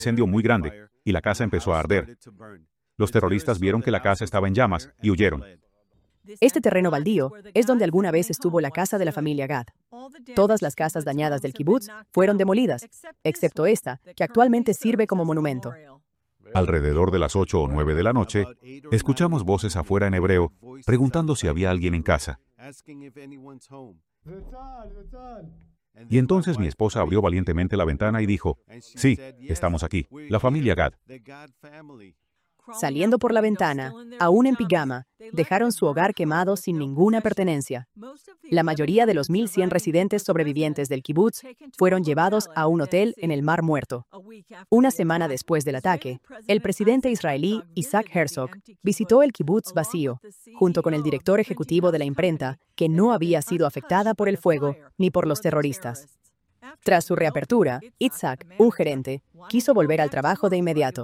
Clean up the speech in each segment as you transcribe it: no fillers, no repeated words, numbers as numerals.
incendio muy grande y la casa empezó a arder. Los terroristas vieron que la casa estaba en llamas y huyeron. Este terreno baldío es donde alguna vez estuvo la casa de la familia Gad. Todas las casas dañadas del kibutz fueron demolidas, excepto esta, que actualmente sirve como monumento. Alrededor de las 8 o 9 de la noche, escuchamos voces afuera en hebreo, preguntando si había alguien en casa. Y entonces mi esposa abrió valientemente la ventana y dijo, sí, estamos aquí, la familia Gad. Saliendo por la ventana, aún en pijama, dejaron su hogar quemado sin ninguna pertenencia. La mayoría de los 1,100 residentes sobrevivientes del kibutz fueron llevados a un hotel en el Mar Muerto. Una semana después del ataque, el presidente israelí Isaac Herzog visitó el kibutz vacío, junto con el director ejecutivo de la imprenta, que no había sido afectada por el fuego ni por los terroristas. Tras su reapertura, Isaac, un gerente, quiso volver al trabajo de inmediato.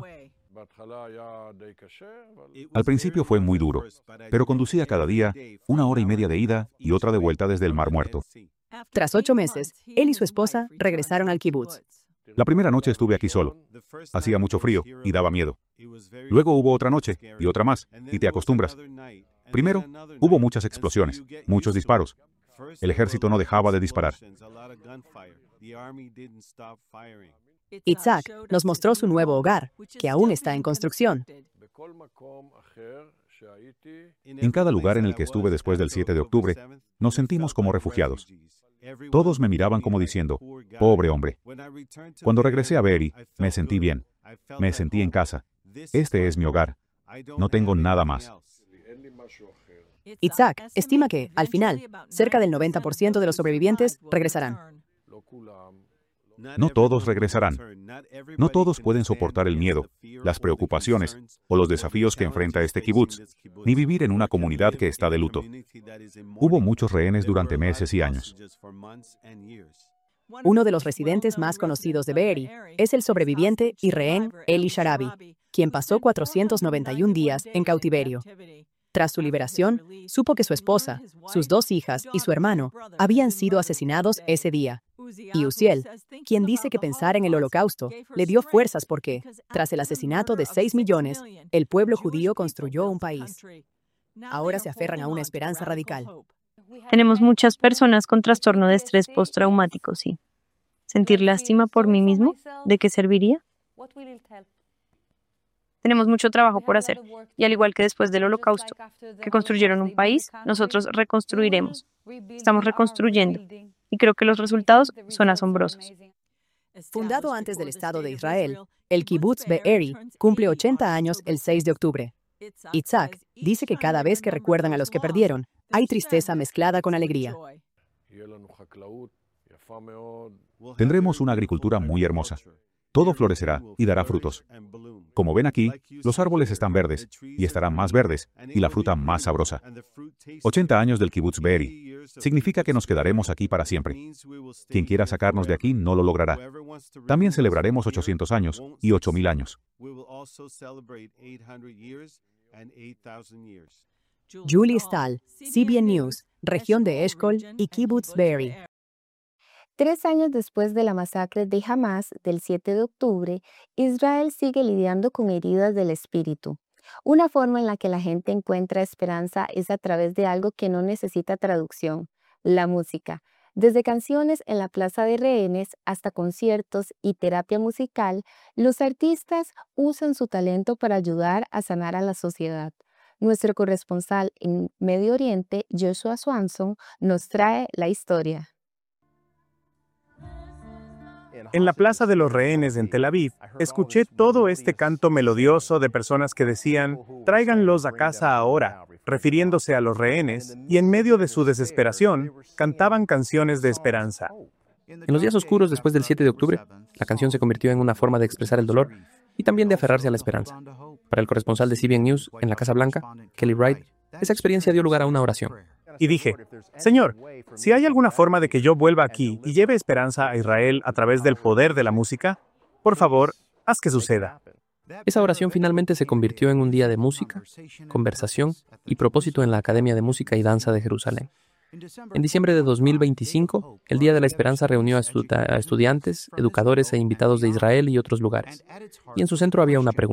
Al principio fue muy duro, pero conducía cada día 1 hora y media de ida y otra de vuelta desde el Mar Muerto. Tras 8 meses, él y su esposa regresaron al kibutz. La primera noche estuve aquí solo. Hacía mucho frío y daba miedo. Luego hubo otra noche y otra más, y te acostumbras. Primero, hubo muchas explosiones, muchos disparos. El ejército no dejaba de disparar. Isaac nos mostró su nuevo hogar, que aún está en construcción. En cada lugar en el que estuve después del 7 de octubre, nos sentimos como refugiados. Todos me miraban como diciendo, pobre hombre. Cuando regresé a Be'eri, me sentí bien. Me sentí en casa. Este es mi hogar. No tengo nada más. Isaac estima que, al final, cerca del 90% de los sobrevivientes regresarán. No todos regresarán. No todos pueden soportar el miedo, las preocupaciones o los desafíos que enfrenta este kibutz, ni vivir en una comunidad que está de luto. Hubo muchos rehenes durante meses y años. Uno de los residentes más conocidos de Be'eri es el sobreviviente y rehén Eli Sharabi, quien pasó 491 días en cautiverio. Tras su liberación, supo que su esposa, sus 2 hijas y su hermano habían sido asesinados ese día. Y Uziel, quien dice que pensar en el Holocausto le dio fuerzas porque, tras el asesinato de 6 millones, el pueblo judío construyó un país. Ahora se aferran a una esperanza radical. Tenemos muchas personas con trastorno de estrés postraumático, sí. ¿Sentir lástima por mí mismo? ¿De qué serviría? Tenemos mucho trabajo por hacer, y al igual que después del Holocausto, que construyeron un país, nosotros reconstruiremos. Estamos reconstruyendo, y creo que los resultados son asombrosos. Fundado antes del Estado de Israel, el kibutz Be'eri cumple 80 años el 6 de octubre. Isaac dice que cada vez que recuerdan a los que perdieron, hay tristeza mezclada con alegría. Tendremos una agricultura muy hermosa. Todo florecerá y dará frutos. Como ven aquí, los árboles están verdes y estarán más verdes y la fruta más sabrosa. 80 años del kibutz Be'eri significa que nos quedaremos aquí para siempre. Quien quiera sacarnos de aquí no lo logrará. También celebraremos 800 años y 8,000 años. Julie Stahl, CBN News, región de Eshkol y Kibutz Be'eri. 3 años después de la masacre de Hamás del 7 de octubre, Israel sigue lidiando con heridas del espíritu. Una forma en la que la gente encuentra esperanza es a través de algo que no necesita traducción, la música. Desde canciones en la Plaza de Rehenes hasta conciertos y terapia musical, los artistas usan su talento para ayudar a sanar a la sociedad. Nuestro corresponsal en Medio Oriente, Joshua Swanson, nos trae la historia. En la Plaza de los Rehenes en Tel Aviv, escuché todo este canto melodioso de personas que decían, tráiganlos a casa ahora, refiriéndose a los rehenes, y en medio de su desesperación, cantaban canciones de esperanza. En los días oscuros después del 7 de octubre, la canción se convirtió en una forma de expresar el dolor y también de aferrarse a la esperanza. Para el corresponsal de CBN News en la Casa Blanca, Kelly Wright, esa experiencia dio lugar a una oración. Y dije, Señor, si hay alguna forma de que yo vuelva aquí y lleve esperanza a Israel a través del poder de la música, por favor, haz que suceda. Esa oración finalmente se convirtió en un día de música, conversación y propósito en la Academia de Música y Danza de Jerusalén. En diciembre de 2025, el Día de la Esperanza reunió a estudiantes, educadores e invitados de Israel y otros lugares. Y en su centro había una pregunta.